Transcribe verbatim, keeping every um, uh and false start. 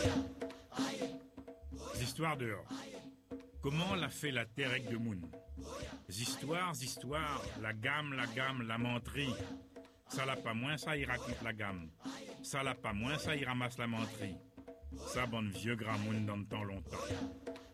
Histoires dehors. Comment l'a fait la terre avec de moun? Histoires, histoires, la gamme, la gamme, la menterie. Ça l'a pas moins, ça il raconte la gamme. Ça l'a pas moins, ça il ramasse la menterie. Ça bonne vieux grand moun dans le temps longtemps.